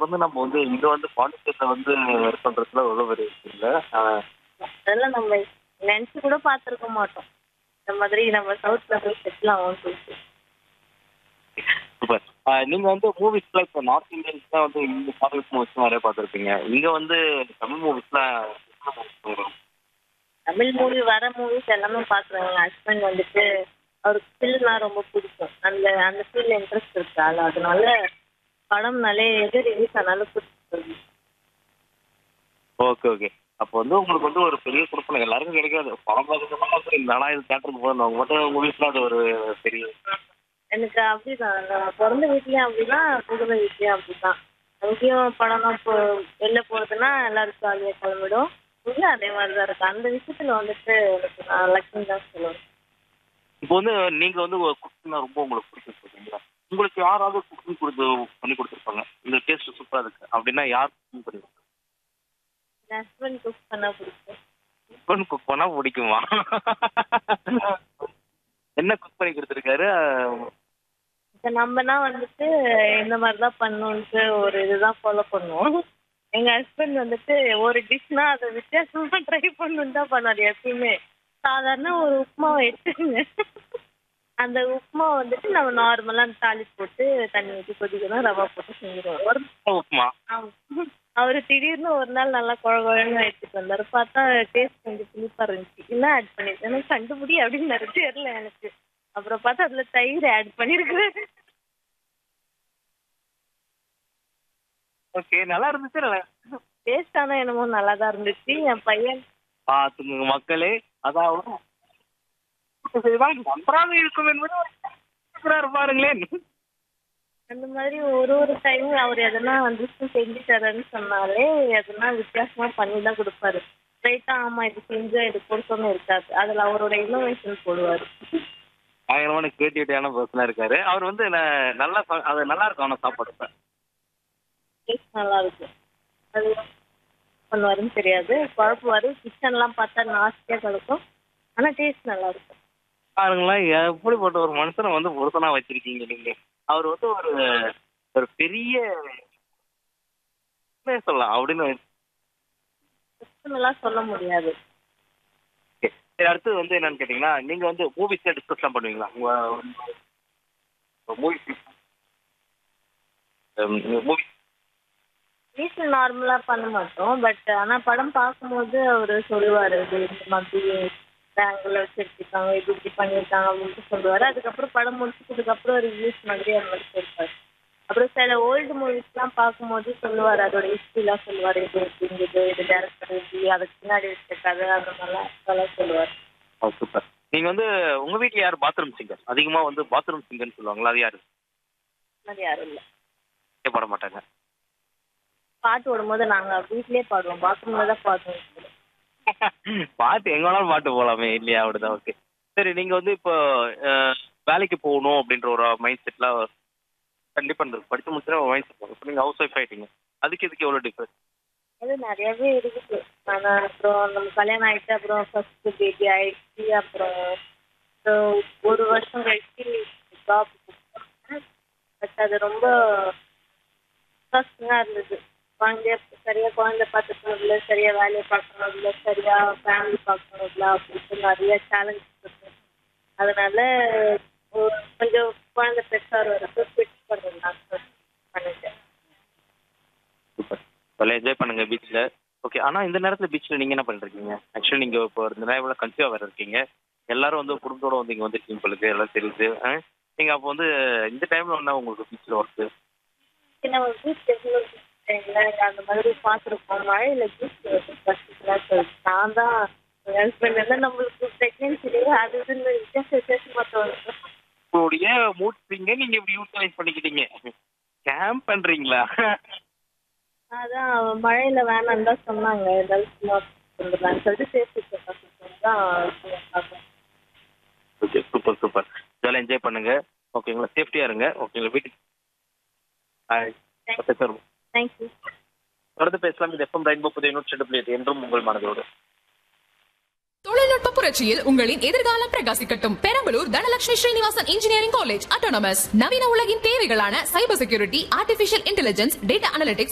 பொறந்து நம்ம வந்து இங்க வந்து பாண்டிச்சேரியில வந்து ஒர்க் பண்றதுல எவ்வளவு பெரிய விஷயம் இல்ல. அதெல்லாம் நம்ம நினைச்சு கூட பார்த்துருக்க மாட்டோம். இந்த மாதிரி நம்ம சவுத்ல போய் செட்டில் ஆகும் சொல்லிட்டு. சூப்பர். நீங்க வந்து மூவிஸ்லாம் இப்போ நார்த் இந்தியன்ஸ் தான் வந்து இந்த பாலிவுட் மூவிஸ் நிறைய பார்த்துருப்பீங்க. இங்க வந்து தமிழ் மூவிஸ்லாம் வரும். தமிழ் மூவி வர மூவிஸ் எல்லாமே பார்க்குறேன். எங்கள் ஹஸ்பண்ட் வந்துட்டு அவருக்கு ஃபில்ம்னா ரொம்ப பிடிக்கும். அந்த அந்த ஃபீல்டில் இன்ட்ரெஸ்ட் இருக்கு. அதனால படம்னாலே எது ரிலீஸ் ஆனாலும் பிடிச்சிருக்கு. Okay, okay. அப்போ வந்து உங்களுக்கு வந்து ஒரு பெரிய குடுப்பனை எல்லாருக்கும் கிடைக்காது. படம் பார்க்கறதுனா நானா இது தியேட்டருக்கு போகணும். அவங்க மட்டும் மூவிஸ்லாம் அது ஒரு பெரிய எனக்கு அப்படிதான். நான் பிறந்த வீட்லேயும் அப்படிதான், புகுந்த வீட்லேயும் அப்படிதான். அங்கேயும் படம்லாம் வெளில போகிறதுனா எல்லாரும் ஜாலியாக கிளம்பிடும். இங்கே அதே மாதிரி தான் இருக்கு. அந்த விஷயத்தில் வந்துட்டு எனக்கு நான் லக்கின்னு தான் சொல்லுவேன். இப்போ வந்து நீங்க வந்து ஒரு குக்கிங்னா ரொம்ப உங்களுக்கு பிடிக்கும் சொல்றீங்களா? உங்களுக்கு யாராவது குக்கிங் பண்ணி கொடுத்துருப்பாங்க. இந்த டேஸ்ட் சூப்பரா இருக்கு அப்படின்னா யார் குக்கிங் பண்ணி என் ஹஸ்பண்ட் குக் பண்ண பிடிக்கும். குக் பண்ணா பிடிக்குமா? என்ன குக் பண்ணி கொடுத்துருக்காரு? இப்போ நம்மனா வந்துட்டு இந்த மாதிரி தான் பண்ணணுன்ட்டு ஒரு இதுதான் ஃபாலோ பண்ணுவோம். எங்கள் ஹஸ்பண்ட் வந்துட்டு ஒரு டிஷ்னா அதை வித்தியாசமாக ட்ரை பண்ணணுன்னு தான் பண்ணுவார் எப்பயுமே. சாதாரண ஒரு உப்புமாவை எடுத்துக்கங்க. அந்த உப்புமா வந்துட்டு நம்ம நார்மலாக தாளிப்பு போட்டு தண்ணி ஊற்றி கொதிக்கணும், ரவா போட்டு செஞ்சிடுவோம். ஒரு உப்புமா. அவர் திடீர்னு ஒரு நாள் நல்லா குழகுழன்னு எடுத்துட்டு வந்தார். பார்த்தா டேஸ்ட் கொஞ்சம் புளிப்பாக இருந்துச்சு. என்ன ஆட் பண்ணிருக்கேன் எனக்கு கண்டுபிடி அப்படின்னு தெரியல எனக்கு. அப்புறம் பார்த்தா அதில் தயிர் ஆட் பண்ணியிருக்கிறேன். ஓகே, நல்லா இருந்துச்சு. நல்லா டேஸ்ட் ஆனால் என்னமோ நல்லா தான் இருந்துச்சு. என் பையன் பார்த்துங்க மக்களே, அதாவது நன்றாக இருக்கும் என்பது ஒரு பாருங்களேன். அந்த மாதிரி ஒரு ஒரு டைமும் அவர் எதனா டிஷ்ஷு செஞ்சு தரேன்னு சொன்னாலே எதனா வித்தியாசமாக பண்ணி தான் கொடுப்பாரு. ஸ்ட்ரைட்டாக ஆமாம் இது செஞ்சால் இது பொருத்தமே இருக்காது. அதில் அவரோட இன்னோவேஷன் போடுவார். பயங்கரமான கிரியேட்டிவிட்டியான பர்சனாக இருக்காரு. அவர் வந்து நல்லா அது நல்லா இருக்கும். ஆனால் சாப்பாடு சார் டேஸ்ட் நல்லா இருக்கும். அது பண்ணுவாருன்னு தெரியாது, குழப்புவார். கிச்சன்லாம் பார்த்தா நாஸ்டியாக கிடக்கும். ஆனால் டேஸ்ட் நல்லா இருக்கும். பாருங்களேன், எப்படிப்பட்ட ஒரு மனுஷனை வந்து புருஷனா வச்சிருக்கீங்க நீங்க. அவர் வந்து ஒரு ஒரு பெரிய என்ன சொல்லலாம் அப்படின்னு. நல்லா சொல்ல முடியாது. சரி, அடுத்தது வந்து என்னன்னு கேட்டீங்கன்னா, நீங்க வந்து மூவிஸ்ல டிஸ்கஸ்லாம் பண்ணுவீங்களா? உங்க மூவி வீட்டில் நார்மலாக பண்ண மாட்டோம். பட் ஆனால் படம் பார்க்கும்போது அவர் சொல்லுவார், இது இந்த மாதிரி பேங்கில் வச்சு எடுத்துருக்காங்க, இது இப்படி பண்ணியிருக்காங்க அப்படின்ட்டு சொல்லுவார். அதுக்கப்புறம் படம் முடிச்சதுக்கப்புறம் ரிவ்யூஸ் மாதிரி அந்த மாதிரி சொல்லுவார். அப்புறம் சில ஓல்டு மூவிஸ்லாம் பார்க்கும்போது சொல்லுவார், அதோட ஹிஸ்ட்ரிலாம் சொல்லுவார். இது எப்படி இருந்தது, இது டேரக்டர் எப்படி, அதுக்கு பின்னாடி வச்ச கதை, அந்த மாதிரிலாம் அதெல்லாம் சொல்லுவார். சூப்பர். நீங்க வந்து உங்க வீட்டுல யார் பாத்ரூம் சிங்கர்? அதிகமா வந்து பாத்ரூம் சிங்கர்னு சொல்லுவாங்களா, அது யாரு? அந்த மாதிரி யாரும் இல்லை. பாட மாட்டாங்க. பாட்டு ஓடும்போது நாங்கள் வீட்லேயே பாடுவோம், பாத்ரூமில் தான் பாடுவோம். பாட்டு எங்க வேணாலும் பாட்டு போலாமே இல்லையா? அப்படிதான். ஓகே. சரி, நீங்க வந்து இப்போ வேலைக்கு போகணும் அப்படின்ற ஒரு மைண்ட் செட்ல கண்டிப்பா இருந்தது. படிச்சு முடிச்சுனா மைண்ட் செட் போகும். இப்போ நீங்க ஹவுஸ் ஒய்ஃப் ஆயிட்டீங்க. அதுக்கு இதுக்கு எவ்வளவு டிஃபரன்ஸ்? அது நிறையவே இருக்குது. ஆனால் அப்புறம் நம்ம கல்யாணம் ஆகிட்டு அப்புறம் ஃபர்ஸ்ட் பேபி ஆயிடுச்சு. அப்புறம் ஒரு வருஷம் கழிச்சு ஜாப். பட் அது ரொம்ப கஷ்டமாக இருந்தது. குழந்தை பார்த்துக்க முடியல, சரியாக வேலையை பார்க்க முடியல, சரியாக ஃபேமிலி பார்க்க முடியல அப்படின்ட்டு நிறைய சேலஞ்ச் இருக்கு. அதனால கொஞ்சம் குழந்தை பெருசாக வரைக்கும் ஃபிட் பண்ணுறேன் பண்ணிட்டேன். சூப்பர். நல்லா என்ஜாய் பண்ணுங்க பீச்சில். ஓகே. ஆனால் இந்த நேரத்தில் பீச்சில் நீங்கள் என்ன பண்ணிருக்கீங்க? ஆக்சுவலி நீங்கள் இப்போ இந்த நேரம் கன்சியூவாக வேறு இருக்கீங்க. எல்லாரும் வந்து குடும்பத்தோடு வந்து இங்கே வந்திருக்கீங்க உங்களுக்கு எல்லாம் தெரியுது. நீங்கள் அப்போ வந்து இந்த டைமில் என்ன உங்களுக்கு பீச்சில் ஒர்க்கு? நம்ம பீச் அந்த மாதிரி பார்த்துருக்கோம். மழையில் பீச் ஃபஸ்ட்டுலாம் சொல்லிட்டு நான் தான் என் ஹஸ்பண்ட் எல்லாம் நம்மளுக்கு ப்ரெக்னென்சிலேயே அது இதுன்னு வித்தியாசமாக தோணும். உங்களுடைய மூட் ஸ்விங்கை நீங்கள் இப்படி யூட்டிலைஸ் பண்ணிக்கிட்டீங்க. கேம்ப் பண்ணுறீங்களா? அதான் மழையில் வேணான்னு தான் சொன்னாங்க. ஏதாவது சும்மா சொல்லுறான்னு சொல்லிட்டு சேஃப்டி தான் பார்க்கணும். Okay, super super. இதெல்லாம் என்ஜாய் பண்ணுங்க. ஓகேங்களா? சேஃப்டியாக இருங்க. ஓகேங்களா? வீட்டுக்கு சார் தேங்க்யூ. தொடர்ந்து பேசலாம். இது FM ரெயின்போ புதிய 102.8 என்றும் உங்கள் மனதோடு. தொழில்நுட்ப புரட்சியில் உங்களின் எதிர்காலம் பிரகாசிக்கட்டும். Perambalur Dhanalakshmi Srinivasan engineering college autonomous. நவீன உலகின் தேவைகளான cyber security, artificial intelligence, data analytics